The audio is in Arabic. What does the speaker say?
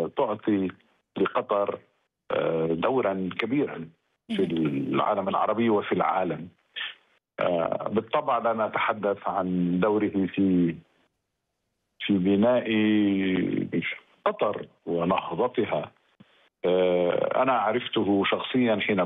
تعطي لقطر دورا كبيرا في العالم العربي وفي العالم. بالطبع لا نتحدث عن دوره في بناء قطر ونهضتها. أنا عرفته شخصيا حين